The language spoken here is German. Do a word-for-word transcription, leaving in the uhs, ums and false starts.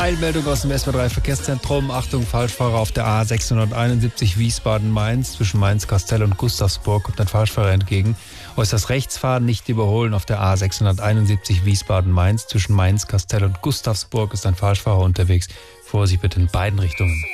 Eilmeldung aus dem S W R drei Verkehrszentrum. Achtung, Falschfahrer auf der A sechshunderteinundsiebzig Wiesbaden-Mainz. Zwischen Mainz-Kastell und Gustavsburg kommt ein Falschfahrer entgegen. Äußerst rechts fahren, nicht überholen auf der A sechshunderteinundsiebzig Wiesbaden-Mainz. Zwischen Mainz-Kastell und Gustavsburg ist ein Falschfahrer unterwegs. Vorsicht bitte in beiden Richtungen.